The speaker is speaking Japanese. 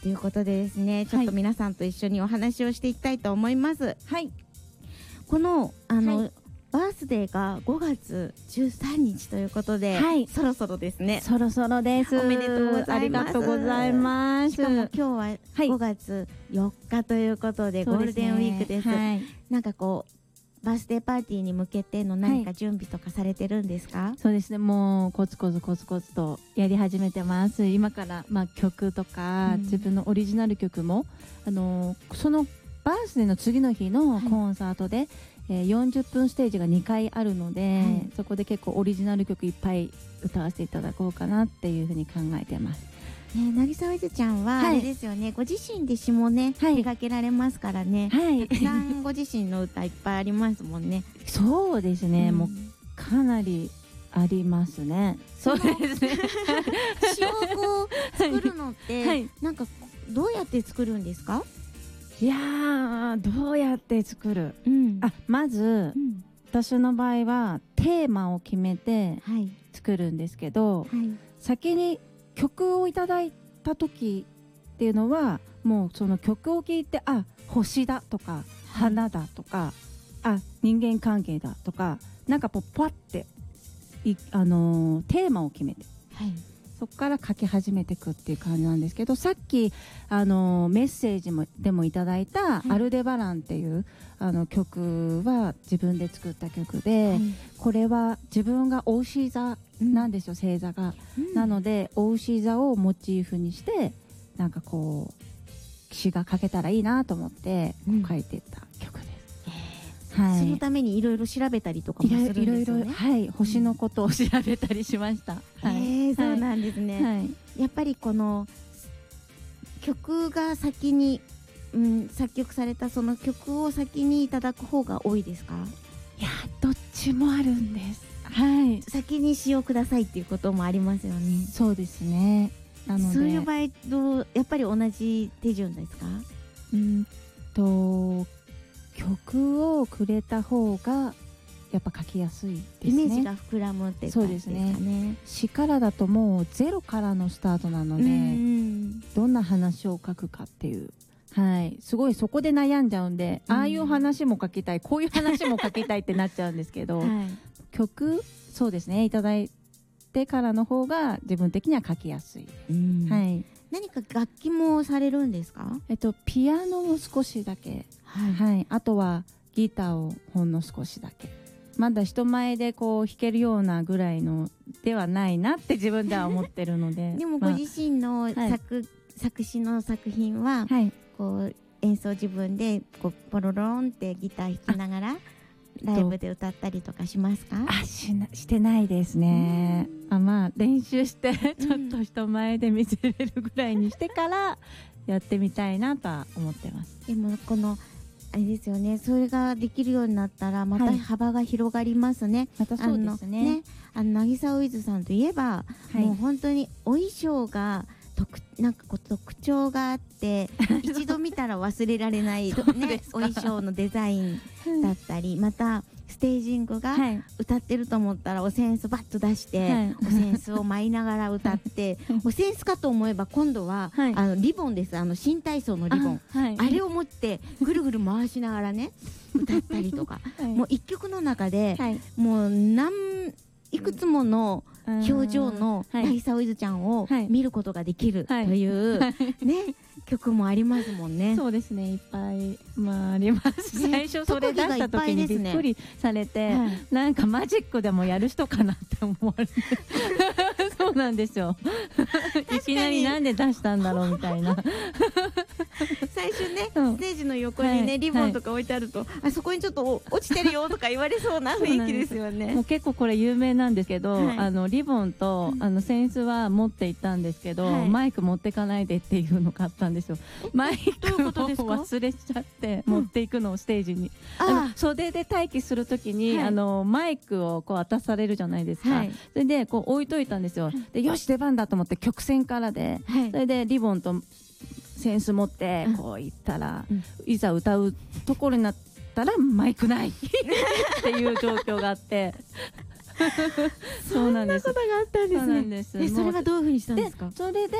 ということでですね、ちょっと皆さんと一緒にお話をしていきたいと思います。 はい。 このバースデーが5月13日ということで、 はい、 そろそろですね。 そろそろです。 おめでとうございます。 ありがとうございます。 しかも今日は5月4日ということで、ゴールデンウィークです。なんかこうバースデーパーティーに向けての何か準備とかされてるんですか？ そうですね、もうコツコツとやり始めてます。今から曲とか、自分のオリジナル曲もそのバースデーの次の日のコンサートで、40分ステージが2回あるので、そこで結構オリジナル曲いっぱい歌わせていただこうかなっていうふうに考えてます。 渚ウイズちゃんはあれですよね、ご自身で詩もね手掛けられますからね、たくさんご自身の歌いっぱいありますもんね。 そうですね、もうかなりありますね。そうですね。 詩をこう作るのってなんかどうやって作るんですか？ いやー、どうやって作る、まず、私の場合はテーマを決めて作るんですけど、先に曲をいただいた時っていうのはもうその曲を聴いて、星だとか花だとか、人間関係だとか、なんかパッてテーマを決めて、そこから書き始めていくっていう感じなんですけど、さっきメッセージでもいただいた「アルデバラン」っていう曲は自分で作った曲で、これは自分がお牛座なんですよ、星座が。なのでお牛座をモチーフにしてなんかこう詩が書けたらいいなと思って書いてた曲です。 そのためにいろいろ調べたりとかもするんですよね。 星のことを調べたりしました。 そうなんですね。やっぱりこの曲が先に、作曲されたその曲を先にいただく方が多いですか？ いや、どっちもあるんです。 先に詩をくださいっていうこともありますよね。 そうですね。なのでそういう場合やっぱり同じ手順ですか？ 曲をくれた方がやっぱ書きやすいですね。 イメージが膨らむっていう感じですかね。 詩からだともうゼロからのスタートなので、どんな話を書くかっていう、すごいそこで悩んじゃうんで、ああいう話も書きたい、こういう話も書きたいってなっちゃうんですけど、曲、そうですね、いただいてからの方が自分的には書きやすい。 何か楽器もされるんですか？ ピアノを少しだけ、あとはギターをほんの少しだけ。まだ人前でこう弾けるようなぐらいのではないなって自分では思ってるので。 でもご自身の作詞の作品は、こう演奏自分でこうポロロンってギター弾きながらライブで歌ったりとかしますか？ してないですね。練習してちょっと人前で見せれるぐらいにしてからやってみたいなとは思ってます。 でもこのあれですよね、それができるようになったらまた幅が広がりますね。 またそうですね。 渚ウイズさんといえば、もう本当にお衣装がなんかこう特徴があって一度見たら忘れられない、お衣装のデザインだったり、またステージングが歌ってると思ったらお扇子バッと出して、お扇子を舞いながら歌ってお扇子かと思えば今度はリボンです。新体操のリボン、あれを持ってぐるぐる回しながらね歌ったりとか、もう一曲の中でもういくつもの表情の渚ウイズちゃんを見ることができるというね曲もありますもんね。 そうですね、いっぱいあります。最初それ出した時にびっくりされて、なんかマジックでもやる人かなって思われて。そうなんですよ。いきなりなんで出したんだろうみたいな。 最初ね、ステージの横にねリボンとか置いてあると、そこにちょっと落ちてるよとか言われそうな雰囲気ですよね。 もう結構これ有名なんですけど、リボンと扇子は持って行ったんですけど、マイク持ってかないでっていうのを買ったんですよ。マイクを忘れちゃって持っていくのをステージに、袖で待機するときにマイクをこう渡されるじゃないですか。それでこう置いといたんですよ。でよし出番だと思って曲線からで、それでリボンと扇子持ってこう行ったら、いざ歌うところになったらマイクないっていう状況があって。 そんなことがあったんですね。それはどういうふうにしたんですか？ それで